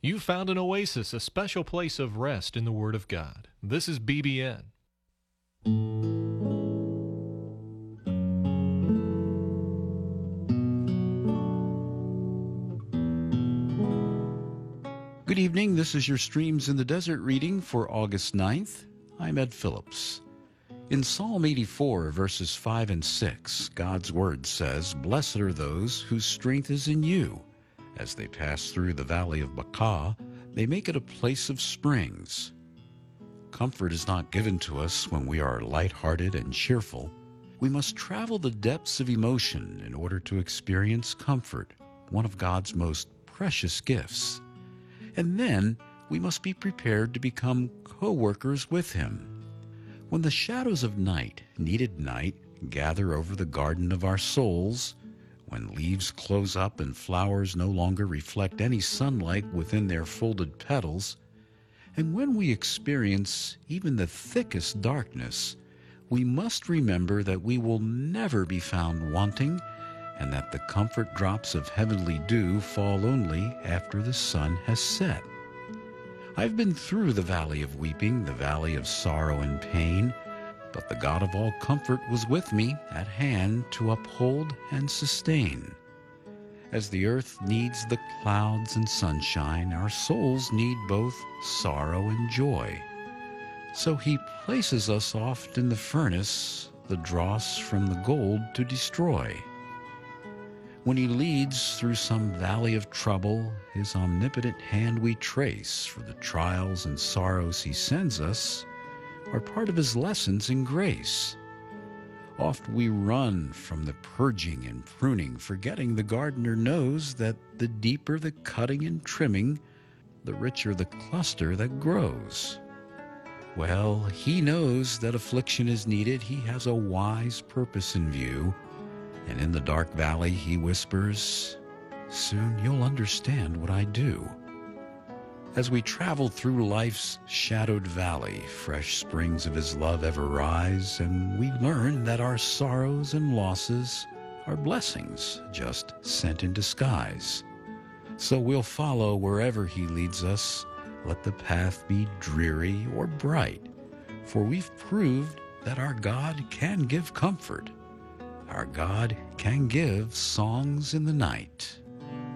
You found an oasis, a special place of rest in the Word of God. This is BBN. Good evening. This is your Streams in the Desert reading for August 9th. I'm Ed Phillips. In Psalm 84, verses 5 and 6, God's Word says, "Blessed are those whose strength is in you. As they pass through the valley of Baca, they make it a place of springs." Comfort is not given to us when we are lighthearted and cheerful. We must travel the depths of emotion in order to experience comfort, one of God's most precious gifts. And then we must be prepared to become co-workers with Him. When the shadows of night, needed night, gather over the garden of our souls, when leaves close up and flowers no longer reflect any sunlight within their folded petals, and when we experience even the thickest darkness, we must remember that we will never be found wanting, and that the comfort drops of heavenly dew fall only after the sun has set. I've been through the valley of weeping, the valley of sorrow and pain, but the God of all comfort was with me, at hand to uphold and sustain. As the earth needs the clouds and sunshine, our souls need both sorrow and joy. So He places us oft in the furnace, the dross from the gold to destroy. When He leads through some valley of trouble, His omnipotent hand we trace, for the trials and sorrows He sends us are part of His lessons in grace. Oft we run from the purging and pruning, forgetting the gardener knows that the deeper the cutting and trimming, the richer the cluster that grows. Well, He knows that affliction is needed. He has a wise purpose in view. And in the dark valley He whispers, "Soon you'll understand what I do." As we travel through life's shadowed valley, fresh springs of His love ever rise, and we learn that our sorrows and losses are blessings just sent in disguise. So we'll follow wherever He leads us, let the path be dreary or bright, for we've proved that our God can give comfort. Our God can give songs in the night.